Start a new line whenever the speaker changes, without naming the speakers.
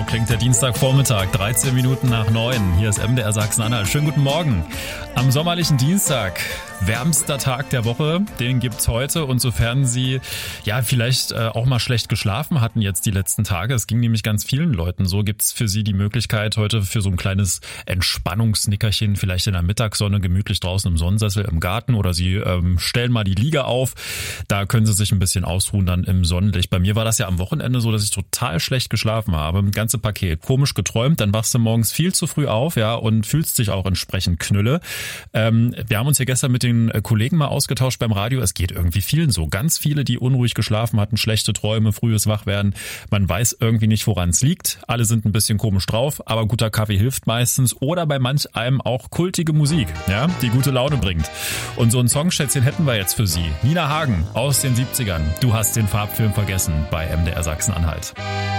klingt der Dienstagvormittag, 13 Minuten nach 9. Hier ist MDR Sachsen-Anhalt. Schönen guten Morgen. Am sommerlichen Dienstag, wärmster Tag der Woche, den gibt's heute. Und sofern Sie vielleicht auch mal schlecht geschlafen hatten jetzt die letzten Tage, es ging nämlich ganz vielen Leuten so, gibt's für Sie die Möglichkeit heute für so ein kleines Entspannungsnickerchen, vielleicht in der Mittagssonne, gemütlich draußen im Sonnensessel im Garten, oder Sie stellen mal die Liege auf. Da können Sie sich ein bisschen ausruhen dann im Sonnenlicht. Bei mir war das ja am Wochenende so, dass ich total schlecht geschlafen habe. Ein ganzes Paket. Komisch geträumt, dann wachst du morgens viel zu früh auf, und fühlst dich auch entsprechend knülle. Wir haben uns hier gestern mit den Kollegen mal ausgetauscht beim Radio. Es geht irgendwie vielen so. Ganz viele, die unruhig geschlafen hatten, schlechte Träume, frühes Wachwerden. Man weiß irgendwie nicht, woran es liegt. Alle sind ein bisschen komisch drauf, aber guter Kaffee hilft meistens. Oder bei manch einem auch kultige Musik, die gute Laune bringt. Und so ein Songschätzchen hätten wir jetzt für Sie. Nina Hagen aus den 70ern. Du hast den Farbfilm vergessen bei MDR Sachsen-Anhalt.